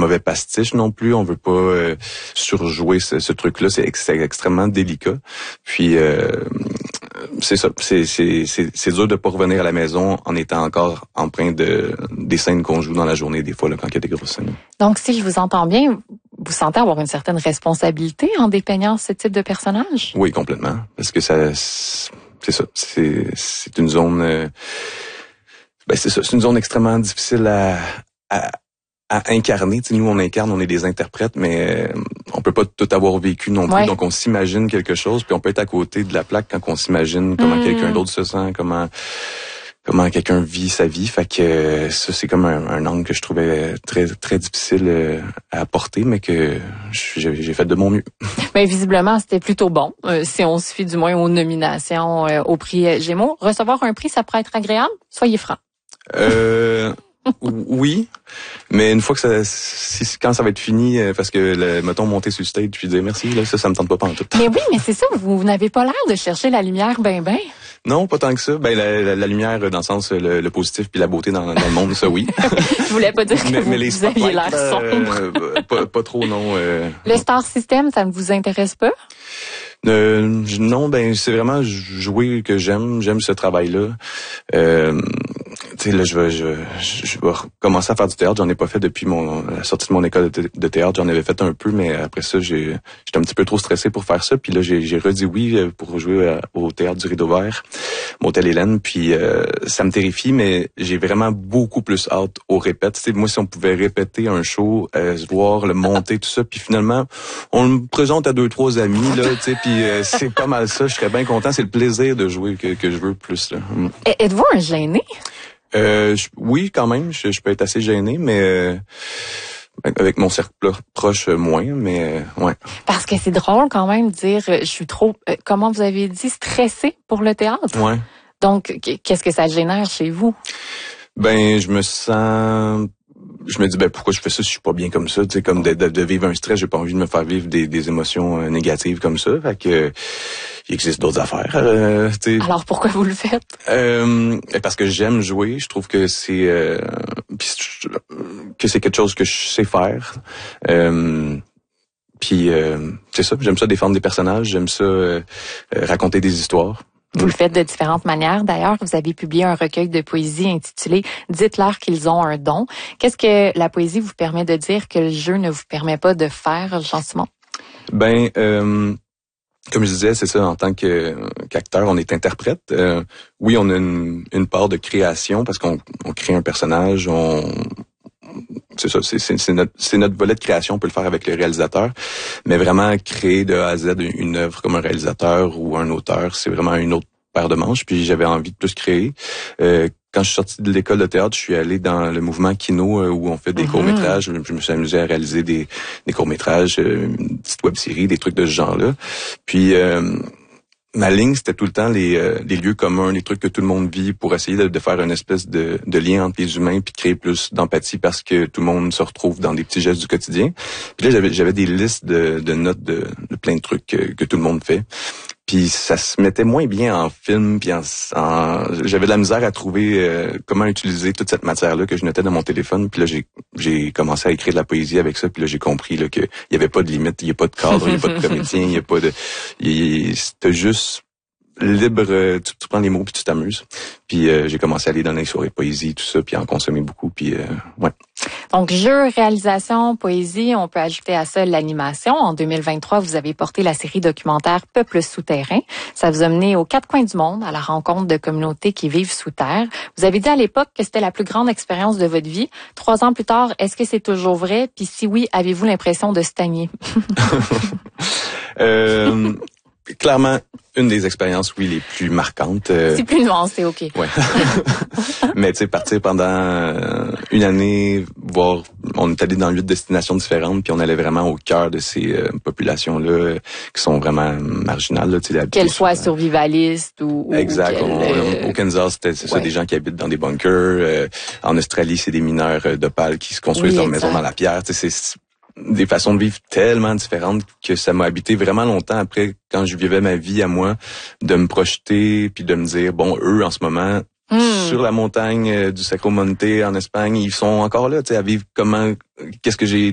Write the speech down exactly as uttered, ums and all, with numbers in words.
mauvais pastiche non plus. On veut pas euh, surjouer ce, ce truc-là. C'est, c'est extrêmement délicat. Puis euh, c'est ça. C'est, c'est, c'est, c'est dur de pas revenir à la maison en étant encore empreint de des scènes qu'on joue dans la journée, des fois là, quand il y a des grosses scènes. Donc, si je vous entends bien, vous sentez avoir une certaine responsabilité en dépeignant ce type de personnage? Oui, complètement. Parce que ça, c'est ça. C'est, c'est une zone. Euh, ben c'est ça. C'est une zone extrêmement difficile à, à, à incarner. T'sais, nous, on incarne, on est des interprètes, mais euh, on peut pas tout avoir vécu non plus. Ouais. Donc, on s'imagine quelque chose, puis on peut être à côté de la plaque quand on s'imagine comment mmh. quelqu'un d'autre se sent, comment. comment quelqu'un vit sa vie. Fait que ça, c'est comme un, un angle que je trouvais très très difficile à apporter, mais que j'ai, j'ai fait de mon mieux. Mais visiblement, c'était plutôt bon, euh, si on se fie du moins aux nominations euh, au prix Gémeaux. Recevoir un prix, ça pourrait être agréable? Soyez franc. Euh... Oui, mais une fois que ça, si, quand ça va être fini, parce que, le, mettons, monter sur le stage, puis dire merci, là, ça, ça me tente pas pantoute. Mais oui, mais c'est ça, vous, vous n'avez pas l'air de chercher la lumière ben ben. Non, pas tant que ça. Ben la, la, la lumière dans le sens le, le positif puis la beauté dans, dans le monde, ça oui. Je voulais pas dire que mais, vous, mais les vous aviez l'air sombre. Euh, pas, pas trop, non. Euh... Le Star System, ça ne vous intéresse pas? Euh, non, ben c'est vraiment jouer que j'aime, j'aime ce travail-là. Euh, tu sais là, je vais, je, je vais recommencer à faire du théâtre. J'en ai pas fait depuis mon la sortie de mon école de, de théâtre. J'en avais fait un peu, mais après ça, j'ai, j'étais un petit peu trop stressé pour faire ça. Puis là, j'ai, j'ai redit oui pour jouer au théâtre du Rideau Vert, Motel Hélène. Puis euh, ça me terrifie, mais j'ai vraiment beaucoup plus hâte aux répètes. Tu sais, moi, si on pouvait répéter un show, euh, se voir, le monter, tout ça, puis finalement, on me présente à deux, trois amis là, tu sais, puis euh, c'est pas mal ça. Je serais bien content. C'est le plaisir de jouer que, que je veux plus. Là. Êtes-vous un gêné? Euh, je, oui, quand même. Je, je peux être assez gêné, mais euh, avec mon cercle proche, moins. Mais euh, ouais. Parce que c'est drôle quand même de dire, je suis trop, euh, comment vous avez dit, stressé pour le théâtre. Ouais. Donc, qu'est-ce que ça génère chez vous? Ben, je me sens... Je me dis, ben pourquoi je fais ça si je suis pas bien comme ça, tu sais, comme de, de, de vivre un stress, j'ai pas envie de me faire vivre des, des émotions euh, négatives comme ça, fait que euh, il existe d'autres affaires. Euh, tu sais. Alors pourquoi vous le faites? Euh, parce que j'aime jouer, je trouve que c'est euh, que c'est quelque chose que je sais faire. Euh, puis euh, c'est ça, j'aime ça défendre des personnages, j'aime ça euh, raconter des histoires. Vous le faites de différentes manières. D'ailleurs, vous avez publié un recueil de poésie intitulé « Dites-leur qu'ils ont un don ». Qu'est-ce que la poésie vous permet de dire que le jeu ne vous permet pas de faire, Jean-Simon? Ben, euh, comme je disais, c'est ça, en tant que, qu'acteur, on est interprète. Euh, oui, on a une, une part de création parce qu'on on crée un personnage, on... C'est ça, c'est, c'est, c'est, notre, c'est notre volet de création, on peut le faire avec le réalisateur, mais vraiment créer de A à Z une œuvre comme un réalisateur ou un auteur, c'est vraiment une autre paire de manches, puis j'avais envie de plus créer. Euh, quand je suis sorti de l'école de théâtre, je suis allé dans le mouvement Kino, euh, où on fait des mm-hmm. courts-métrages, je me suis amusé à réaliser des, des courts-métrages, euh, une petite web-série, des trucs de ce genre-là. Puis... Euh, ma ligne, c'était tout le temps les, euh, les lieux communs, les trucs que tout le monde vit pour essayer de, de faire une espèce de, de lien entre les humains puis de créer plus d'empathie parce que tout le monde se retrouve dans des petits gestes du quotidien. Puis là, j'avais, j'avais des listes de, de notes de, de plein de trucs que, que tout le monde fait. Puis ça se mettait moins bien en film, puis en, en j'avais de la misère à trouver euh, comment utiliser toute cette matière-là que je notais dans mon téléphone. Puis là, j'ai j'ai commencé à écrire de la poésie avec ça. Puis là, j'ai compris là que il y avait pas de limite, il y a pas de cadre, il y a pas de comédien, il y a pas de, c'était juste libre. Tu, tu prends les mots puis tu t'amuses. Puis euh, j'ai commencé à aller dans les soirées poésie, tout ça, puis à en consommer beaucoup. Puis euh, ouais. Donc, jeu, réalisation, poésie, on peut ajouter à ça l'animation. En deux mille vingt-trois, vous avez porté la série documentaire Peuple souterrain. Ça vous a mené aux quatre coins du monde à la rencontre de communautés qui vivent sous terre. Vous avez dit à l'époque que c'était la plus grande expérience de votre vie. Trois ans plus tard, est-ce que c'est toujours vrai? Puis si oui, avez-vous l'impression de stagner? euh... Clairement, une des expériences, oui, les plus marquantes. Euh... C'est plus nuancé, OK. Ouais. Mais tu sais, partir pendant euh, une année, voir, on est allé dans huit destinations différentes, puis on allait vraiment au cœur de ces euh, populations-là euh, qui sont vraiment marginales. Là, tu sais, qu'elles soient survivalistes ou... Exact. Ou on, au Kansas, c'était c'est ouais. ça, des gens qui habitent dans des bunkers. Euh, en Australie, c'est des mineurs euh, d'opale qui se construisent oui, leur maison dans la pierre. Tu sais, c'est des façons de vivre tellement différentes que ça m'a habité vraiment longtemps après, quand je vivais ma vie à moi, de me projeter puis de me dire, bon, eux, en ce moment, mm. sur la montagne euh, du Sacro Monte en Espagne, ils sont encore là, tu sais, à vivre comment, qu'est-ce que j'ai